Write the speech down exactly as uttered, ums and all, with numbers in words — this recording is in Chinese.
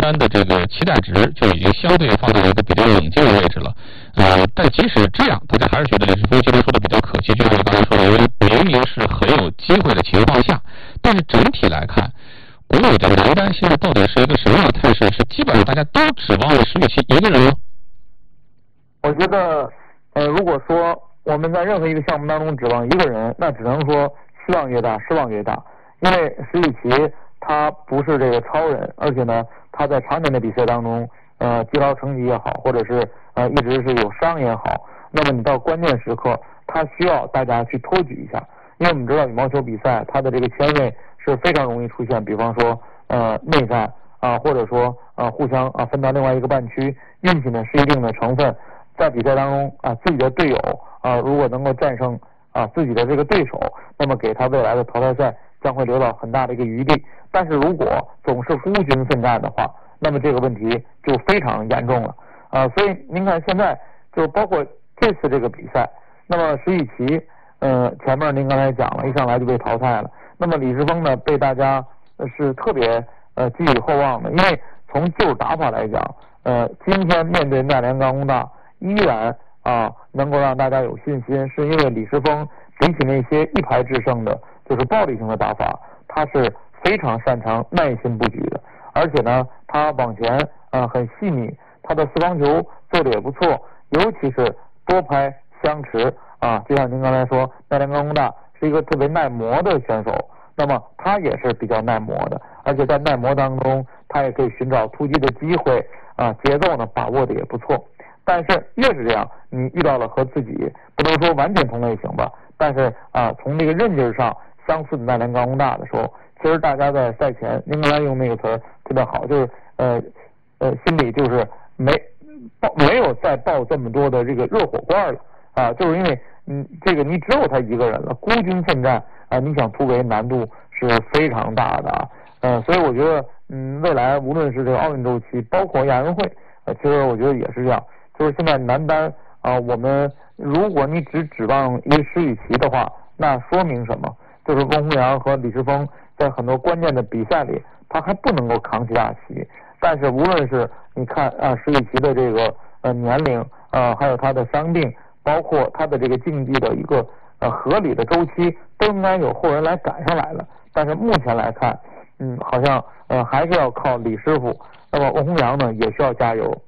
单的这个期待值就已经相对放到了一个比较冷静的位置了。呃，但即使这样，大家还是觉得李世峰今天说的比较可惜，就像我刚才说的，明明是很有机会的情况下，但是整体来看，国内的男单现在到底是一个什么样的态势？是基本上大家都指望了石宇奇一个人吗？ 我觉得，呃，如果说我们在任何一个项目当中指望一个人，那只能说希望越大，失望越大。因为石宇奇他不是这个超人，而且呢，他在常年的比赛当中，呃，积劳成疾也好，或者是呃一直是有伤也好，那么你到关键时刻，他需要大家去托举一下。因为我们知道羽毛球比赛，它的这个签位是非常容易出现，比方说呃内战啊，或者说呃互相啊分到另外一个半区，运气呢是一定的成分。在比赛当中啊，自己的队友啊，如果能够战胜啊自己的这个对手，那么给他未来的淘汰赛将会留到很大的一个余地。但是如果总是孤军奋战的话，那么这个问题就非常严重了啊。所以您看现在就包括这次这个比赛，那么石宇奇，呃，前面您刚才讲了，一上来就被淘汰了。那么李世峰呢，被大家是特别呃寄予厚望的，因为从旧打法来讲，呃，今天面对奈良钢工大，依然啊能够让大家有信心，是因为李世峰比起那些一拍制胜的，就是暴力型的打法，他是非常擅长耐心布局的，而且呢，他往前啊很细腻，他的四方球做的也不错，尤其是多拍相持啊，就像您刚才说，奈良钢工大是一个特别耐磨的选手，那么他也是比较耐磨的，而且在耐磨当中，他也可以寻找突击的机会啊，节奏呢把握的也不错。但是越是这样，你遇到了和自己不能说完全同类型吧，但是啊，从这个韧劲上相似的奈良钢工大的时候，其实大家在赛前，您刚才用那个词儿特别好，就是呃呃，心里就是没抱没有再抱这么多的这个热火罐了啊，就是因为嗯，这个你只有他一个人了，孤军奋战啊，你想突围难度是非常大的啊，呃，所以我觉得嗯，未来无论是这个奥运周期，包括亚运会，呃，其实我觉得也是这样。就是现在男单啊，我们如果你只指望一石宇奇的话，那说明什么？就是翁宏阳和李世峰在很多关键的比赛里，他还不能够扛起大旗。但是无论是你看啊，石宇奇的这个呃年龄啊，还有他的伤病，包括他的这个竞技的一个呃合理的周期，都应该有后人来赶上来了。但是目前来看，嗯，好像呃还是要靠李师傅。那么翁宏阳呢，也需要加油。